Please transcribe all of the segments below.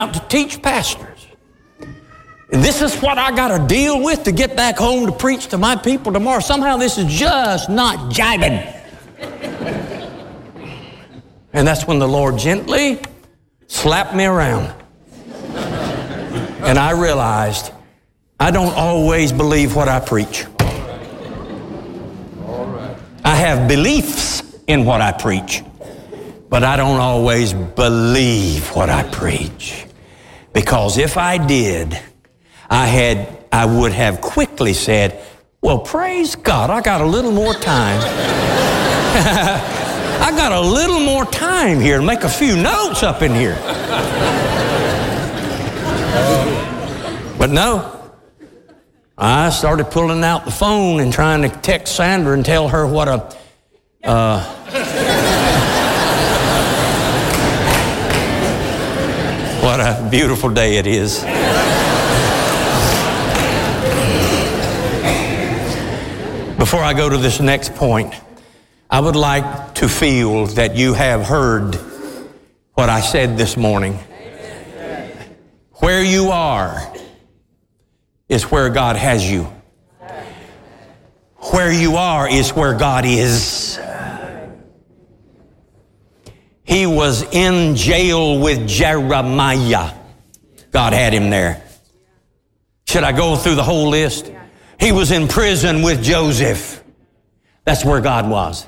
out to teach pastors. And this is what I got to deal with to get back home to preach to my people tomorrow. Somehow this is just not jiving. And that's when the Lord gently slapped me around. And I realized I don't always believe what I preach. I have beliefs in what I preach, but I don't always believe what I preach. Because if I did, I would have quickly said, well, praise God, I got a little more time. I got a little more time here to make a few notes up in here. But no, I started pulling out the phone and trying to text Sandra and tell her what what a beautiful day it is. Before I go to this next point, I would like to feel that you have heard what I said this morning. Where you are is where God has you. Where you are is where God is. He was in jail with Jeremiah. God had him there. Should I go through the whole list? He was in prison with Joseph. That's where God was.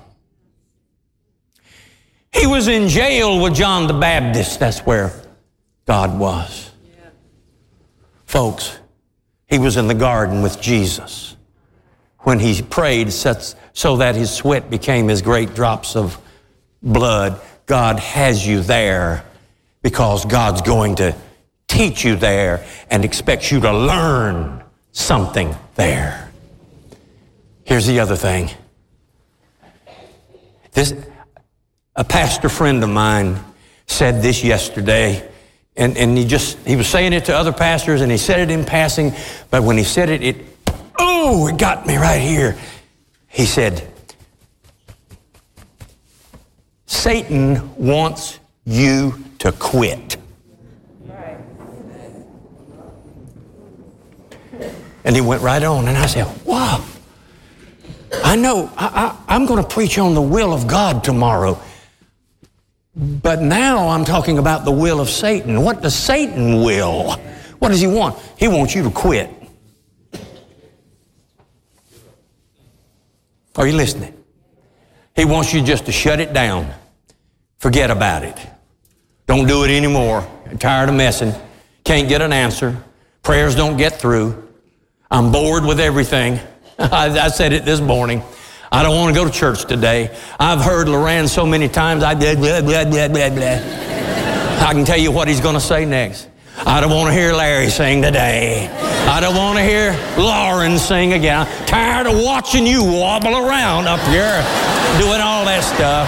He was in jail with John the Baptist. That's where God was. Folks, he was in the garden with Jesus when he prayed so that his sweat became as great drops of blood. God has you there because God's going to teach you there and expects you to learn something there. Here's the other thing. A pastor friend of mine said this yesterday, and he was saying it to other pastors, and he said it in passing, but when he said it, it got me right here. He said, Satan wants you to quit. And he went right on, and I said, wow, I know, I'm going to preach on the will of God tomorrow. But now I'm talking about the will of Satan. What does Satan will? What does he want? He wants you to quit. Are you listening? He wants you just to shut it down. Forget about it. Don't do it anymore. I'm tired of messing. Can't get an answer. Prayers don't get through. I'm bored with everything. I said it this morning. I don't want to go to church today. I've heard Loran so many times. I did blah, blah, blah, blah, blah. I can tell you what he's going to say next. I don't want to hear Larry sing today. I don't want to hear Lauren sing again. I'm tired of watching you wobble around up here doing all that stuff.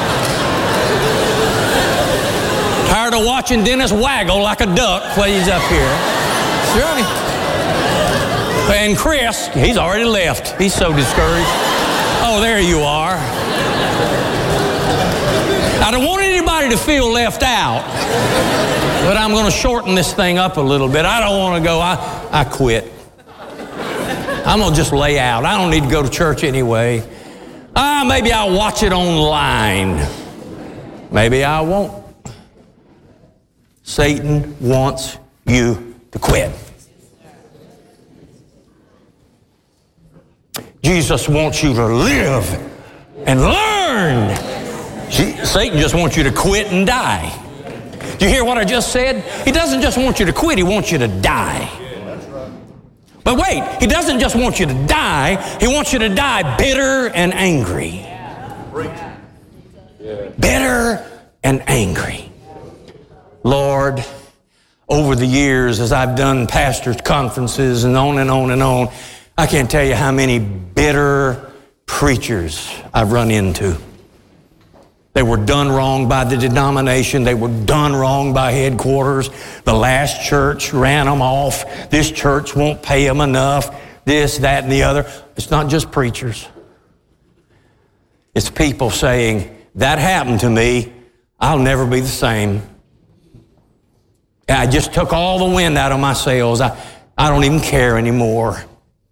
Tired of watching Dennis waggle like a duck while he's up here. Sure. And Chris, he's already left. He's so discouraged. Oh, there you are. I don't want anybody to feel left out, but I'm going to shorten this thing up a little bit. I don't want to go, I quit. I'm going to just lay out. I don't need to go to church anyway. Maybe I'll watch it online. Maybe I won't. Satan wants you to quit. Jesus wants you to live and learn. Satan just wants you to quit and die. Do you hear what I just said? He doesn't just want you to quit, he wants you to die. But wait, he doesn't just want you to die, he wants you to die bitter and angry. Bitter and angry. Lord, over the years as I've done pastors' conferences and on and on and on, I can't tell you how many bitter preachers I've run into. They were done wrong by the denomination. They were done wrong by headquarters. The last church ran them off. This church won't pay them enough. This, that, and the other. It's not just preachers. It's people saying, that happened to me. I'll never be the same. I just took all the wind out of my sails. I don't even care anymore.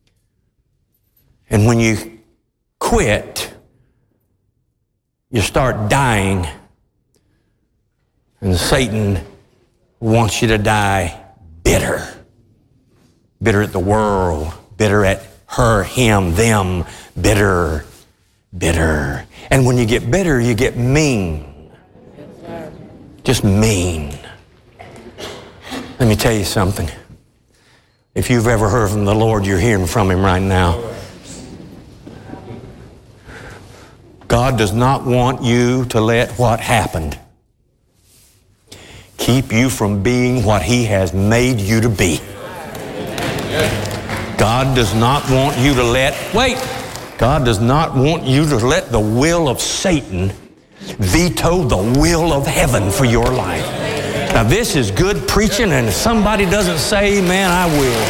And when you quit, you start dying. And Satan wants you to die bitter. Bitter at the world, bitter at her, him, them, bitter. And when you get bitter, you get mean. Just mean. Let me tell you something. If you've ever heard from the Lord, you're hearing from Him right now. God does not want you to let what happened keep you from being what He has made you to be. God does not want you to God does not want you to let the will of Satan veto the will of heaven for your life. Now this is good preaching, and if somebody doesn't say amen, I will.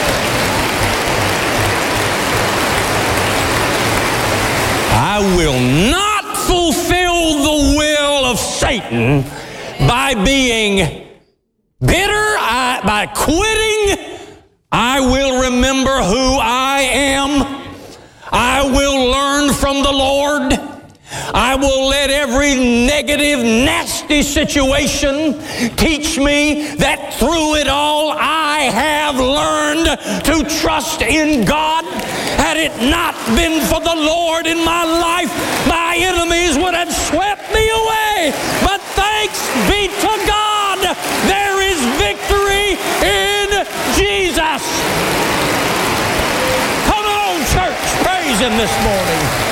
I will not fulfill the will of Satan by being bitter, by quitting. I will remember who I am. I will learn from the Lord. I will let every negative, nasty situation teach me that through it all I have learned to trust in God. Had it not been for the Lord in my life, my enemies would have swept me away. But thanks be to God, there is victory in Jesus. Come on, church, praise Him this morning.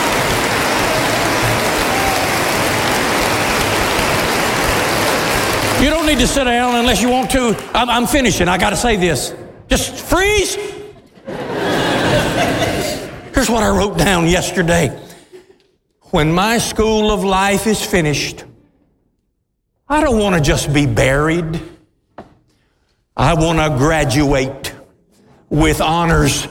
You don't need to sit down unless you want to. I'm finishing. I got to say this. Just freeze. Here's what I wrote down yesterday. When my school of life is finished, I don't want to just be buried. I want to graduate with honors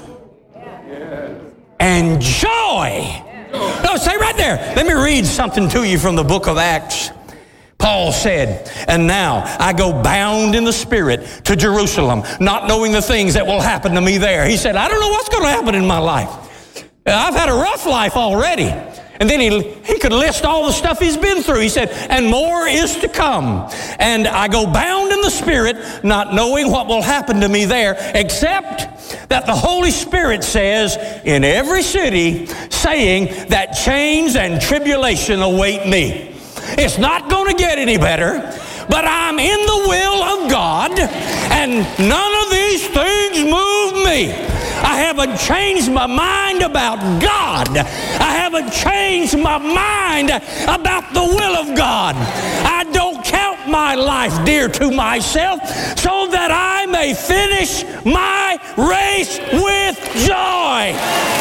and joy. No, stay right there. Let me read something to you from the book of Acts. Paul said, and now I go bound in the Spirit to Jerusalem, not knowing the things that will happen to me there. He said, I don't know what's going to happen in my life. I've had a rough life already. And then he could list all the stuff he's been through. He said, and more is to come. And I go bound in the Spirit, not knowing what will happen to me there, except that the Holy Spirit says in every city, saying that chains and tribulation await me. It's not going to get any better, but I'm in the will of God, and none of these things move me. I haven't changed my mind about God. I haven't changed my mind about the will of God. I don't count my life dear to myself, so that I may finish my race with joy.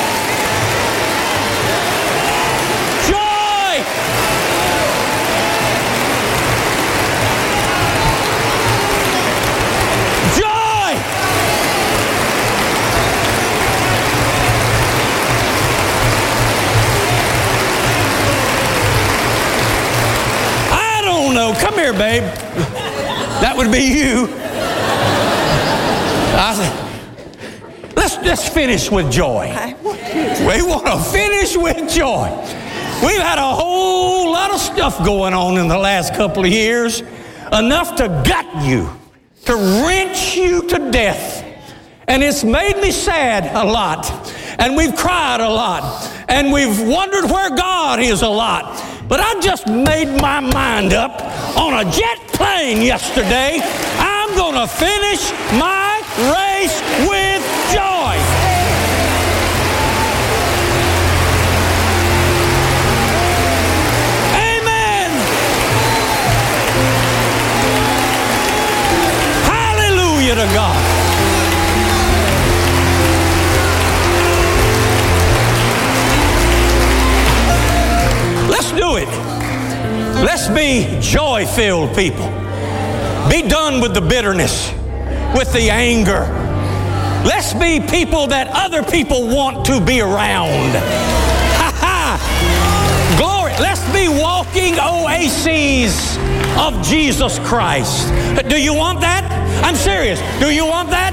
No, come here, babe. That would be you. Let's finish with joy. We want to finish with joy. We've had a whole lot of stuff going on in the last couple of years, enough to gut you, to wrench you to death. And it's made me sad a lot. And we've cried a lot. And we've wondered where God is a lot. But I just made my mind up on a jet plane yesterday. I'm going to finish my race with joy. Amen. Hallelujah to God. Let's do it. Let's be joy-filled people. Be done with the bitterness, with the anger. Let's be people that other people want to be around. Ha ha! Glory. Let's be walking oases of Jesus Christ. Do you want that? I'm serious. Do you want that?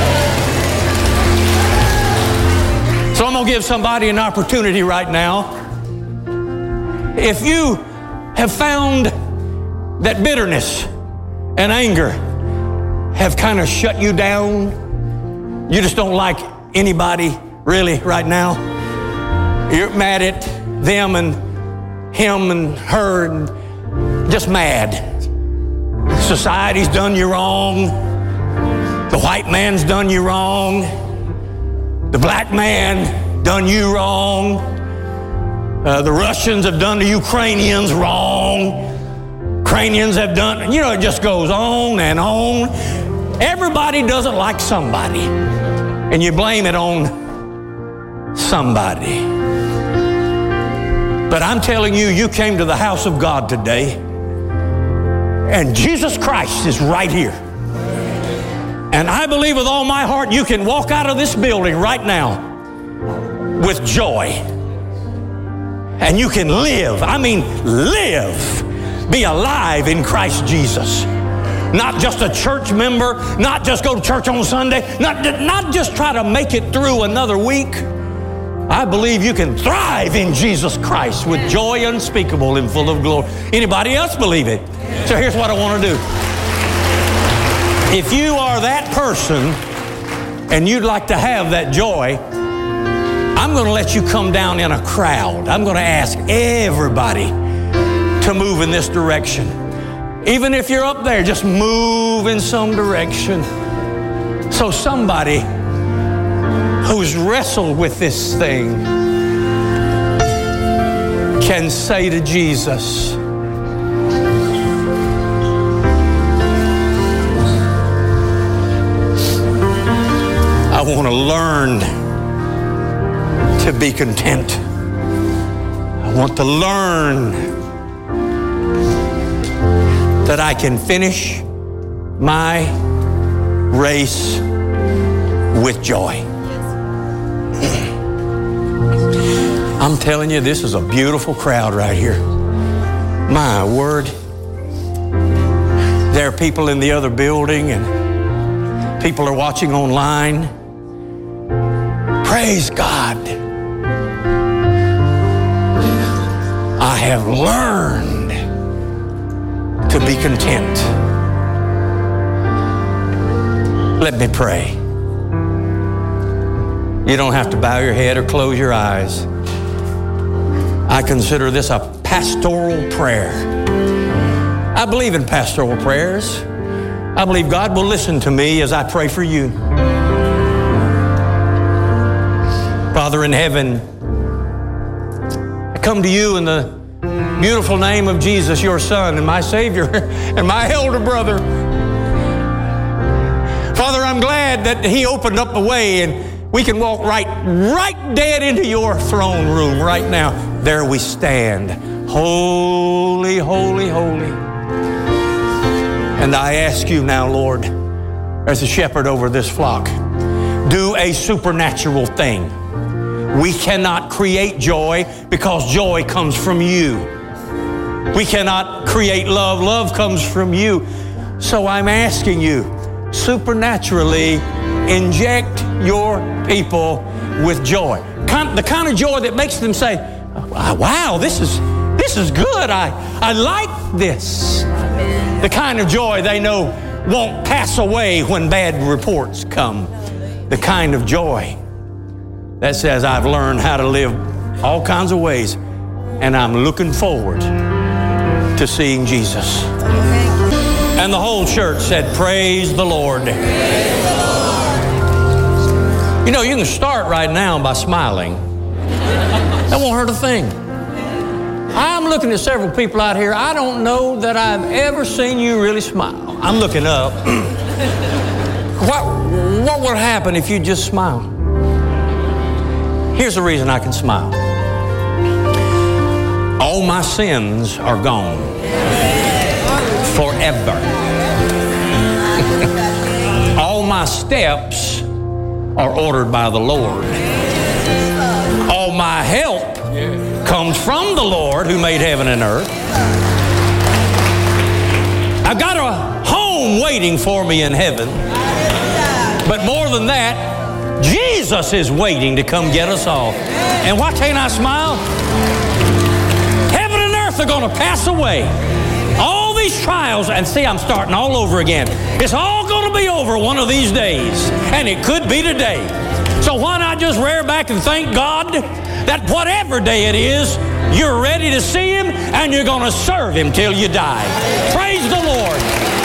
So I'm going to give somebody an opportunity right now. If you have found that bitterness and anger have kind of shut you down, you just don't like anybody really right now, you're mad at them and him and her and just mad. Society's done you wrong. The white man's done you wrong. The black man done you wrong. The Russians have done the Ukrainians wrong. Ukrainians have done, it just goes on and on. Everybody doesn't like somebody, and you blame it on somebody. But I'm telling you, you came to the house of God today, and Jesus Christ is right here. And I believe with all my heart you can walk out of this building right now with joy. And you can live, be alive in Christ Jesus. Not just a church member, not just go to church on Sunday, not just try to make it through another week. I believe you can thrive in Jesus Christ with joy unspeakable and full of glory. Anybody else believe it? So here's what I want to do. If you are that person and you'd like to have that joy, I'm going to let you come down in a crowd. I'm going to ask everybody to move in this direction. Even if you're up there, just move in some direction. So somebody who's wrestled with this thing can say to Jesus, I want to learn to be content. I want to learn that I can finish my race with joy. I'm telling you, this is a beautiful crowd right here. My word. There are people in the other building and people are watching online. Praise God. I have learned to be content. Let me pray. You don't have to bow your head or close your eyes. I consider this a pastoral prayer. I believe in pastoral prayers. I believe God will listen to me as I pray for you. Father in heaven, I come to you in the beautiful name of Jesus, your Son and my Savior and my elder brother. Father, I'm glad that He opened up the way and we can walk right dead into your throne room right now. There we stand. Holy, holy, holy. And I ask you now, Lord, as a shepherd over this flock, do a supernatural thing. We cannot create joy because joy comes from you. We cannot create love. Love comes from you. So I'm asking you, supernaturally inject your people with joy. The kind of joy that makes them say, wow, this is good. I like this. Amen. The kind of joy they know won't pass away when bad reports come. The kind of joy that says, I've learned how to live all kinds of ways, and I'm looking forward to seeing Jesus. And the whole church said, praise the Lord. Praise the Lord. You know, you can start right now by smiling. That won't hurt a thing. I'm looking at several people out here. I don't know that I've ever seen you really smile. I'm looking up. What would happen if you just smile? Here's the reason I can smile. All my sins are gone. Forever. All my steps are ordered by the Lord. All my help comes from the Lord who made heaven and earth. I've got a home waiting for me in heaven. But more than that, Jesus is waiting to come get us all. And why can't I smile? Heaven and earth are going to pass away. All these trials, and see, I'm starting all over again. It's all going to be over one of these days, and it could be today. So why not just rear back and thank God that whatever day it is, you're ready to see Him and you're going to serve Him till you die. Praise the Lord.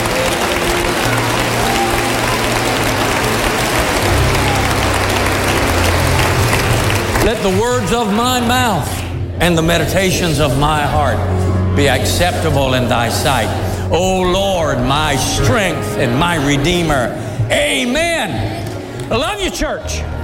Let the words of my mouth and the meditations of my heart be acceptable in thy sight. O Lord, my strength and my Redeemer. Amen. I love you, church.